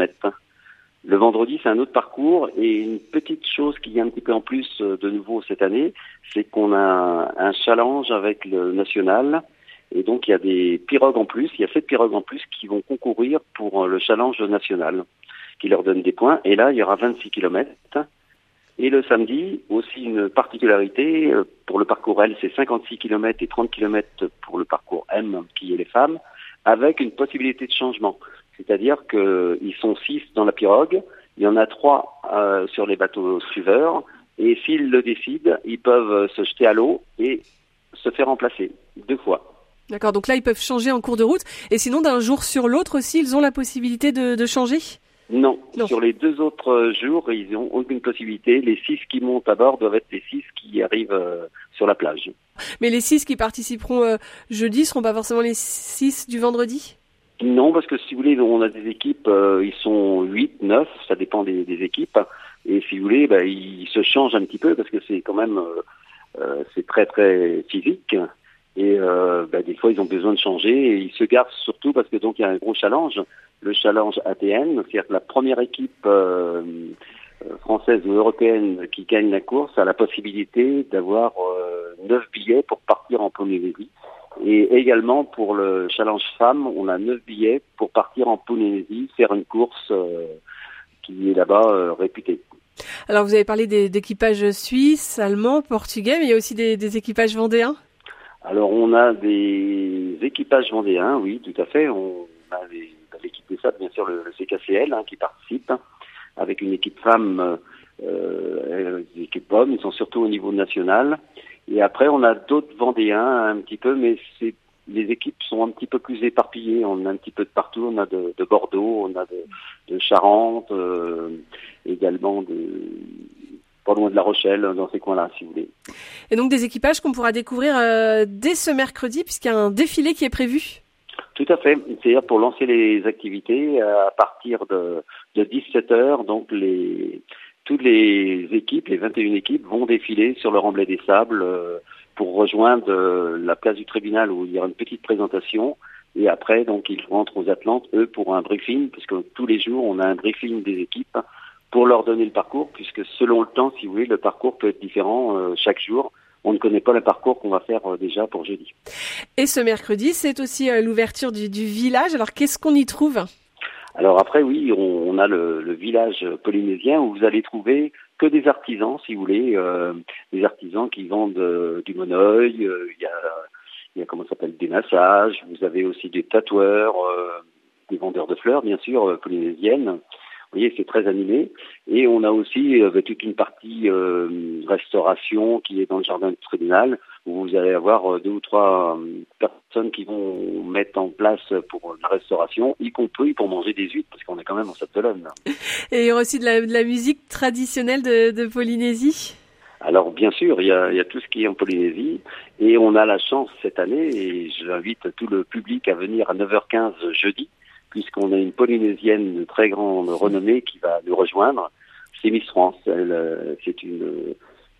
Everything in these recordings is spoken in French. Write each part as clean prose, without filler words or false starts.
Le vendredi, c'est un autre parcours et une petite chose qui est un petit peu en plus de nouveau cette année, c'est qu'on a un challenge avec le national et donc il y a des pirogues en plus, il y a 7 pirogues en plus qui vont concourir pour le challenge national, qui leur donne des points et là il y aura 26 kilomètres. Et le samedi, aussi une particularité, pour le parcours L, c'est 56 km et 30 km pour le parcours M, qui est les femmes, avec une possibilité de changement. C'est-à-dire qu'ils sont 6 dans la pirogue, il y en a 3 sur les bateaux suiveurs, et s'ils le décident, ils peuvent se jeter à l'eau et se faire remplacer 2 fois. D'accord, donc là ils peuvent changer en cours de route, et sinon d'un jour sur l'autre aussi, ils ont la possibilité de changer ? Non, sur les 2 autres jours, ils n'ont aucune possibilité. Les 6 qui montent à bord doivent être les 6 qui arrivent sur la plage. Mais les 6 qui participeront jeudi seront pas forcément les 6 du vendredi ? Non, parce que si vous voulez, on a des équipes, ils sont 8, 9, ça dépend des équipes. Et si vous voulez, ils se changent un petit peu parce que c'est quand même c'est très très physique. Et des fois, ils ont besoin de changer. Et ils se gardent surtout parce que donc il y a un gros challenge. Le challenge ATN, c'est-à-dire que la première équipe française ou européenne qui gagne la course a la possibilité d'avoir 9 billets pour partir en Polynésie. Et également pour le challenge femmes, on a 9 billets pour partir en Polynésie, faire une course qui est là-bas réputée. Alors vous avez parlé d'équipages suisses, allemands, portugais, mais il y a aussi des équipages vendéens ? Alors on a des équipages vendéens, oui, tout à fait. On a l'équipe des SAD, bien sûr, le CKCL qui participe, avec une équipe femme, une équipe hommes, ils sont surtout au niveau national. Et après, on a d'autres vendéens un petit peu, mais les équipes sont un petit peu plus éparpillées. On a un petit peu de partout, on a de Bordeaux, on a de Charente, également pas loin de La Rochelle, dans ces coins-là, si vous voulez. Et donc des équipages qu'on pourra découvrir dès ce mercredi, puisqu'il y a un défilé qui est prévu ? Tout à fait. C'est-à-dire pour lancer les activités à partir de 17h, donc toutes les équipes, les 21 équipes, vont défiler sur le remblai des sables pour rejoindre la place du tribunal où il y aura une petite présentation. Et après, donc, ils rentrent aux Atlantes, eux, pour un briefing, puisque tous les jours, on a un briefing des équipes pour leur donner le parcours, puisque selon le temps, si vous voulez, le parcours peut être différent chaque jour. On ne connaît pas le parcours qu'on va faire déjà pour jeudi. Et ce mercredi, c'est aussi l'ouverture du village. Alors, qu'est-ce qu'on y trouve ? Alors après, oui, on a le village polynésien où vous allez trouver que des artisans, si vous voulez, des artisans qui vendent du monoeil, il y a comment ça s'appelle, des massages, vous avez aussi des tatoueurs, des vendeurs de fleurs, bien sûr, polynésiennes. Vous voyez, c'est très animé. Et on a aussi toute une partie restauration qui est dans le jardin du tribunal, où vous allez avoir 2 ou 3 personnes qui vont mettre en place pour la restauration, y compris pour manger des huîtres, parce qu'on est quand même en Sable-d'Olonne. Et il y aura aussi de la musique traditionnelle de Polynésie ? Alors bien sûr, il y a tout ce qui est en Polynésie, et on a la chance cette année, et j'invite tout le public à venir à 9h15 jeudi, puisqu'on a une Polynésienne de très grande renommée qui va nous rejoindre. C'est Miss France. C'est une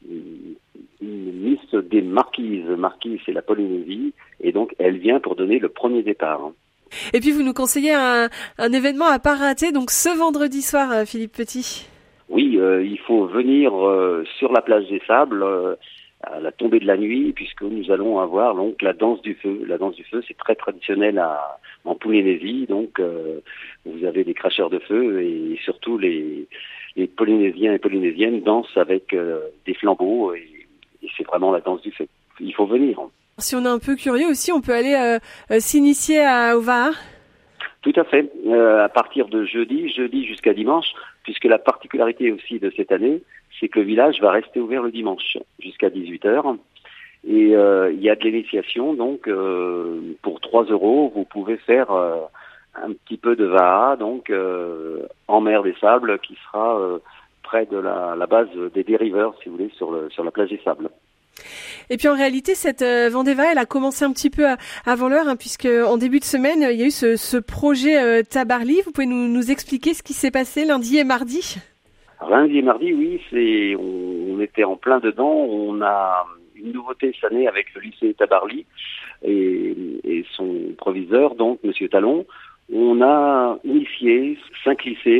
Miss des Marquises. Marquise, c'est la Polynésie. Et donc, elle vient pour donner le premier départ. Et puis, vous nous conseillez un événement à pas rater, donc ce vendredi soir, Philippe Petit. Oui, il faut venir sur la plage des Sables à la tombée de la nuit, puisque nous allons avoir donc la danse du feu. La danse du feu, c'est très traditionnel en Polynésie, donc vous avez des cracheurs de feu et surtout les Polynésiens et Polynésiennes dansent avec des flambeaux et c'est vraiment la danse du feu. Il faut venir. Si on est un peu curieux aussi, on peut aller s'initier au Va'a. Tout à fait. À partir de jeudi jusqu'à dimanche, puisque la particularité aussi de cette année, c'est que le village va rester ouvert le dimanche jusqu'à 18h. Et il y a de l'initiation, donc pour 3 €, vous pouvez faire un petit peu de Va'a, donc en mer des Sables, qui sera près de la base des dériveurs, si vous voulez, sur la plage des Sables. Et puis en réalité, cette Vendée Va'a, elle a commencé un petit peu avant l'heure, puisque en début de semaine, il y a eu ce projet Tabarly. Vous pouvez nous expliquer ce qui s'est passé lundi et mardi ? Lundi et mardi, oui, on était en plein dedans. On a une nouveauté cette année avec le lycée Tabarly et son proviseur, donc Monsieur Talon. On a unifié 5 lycées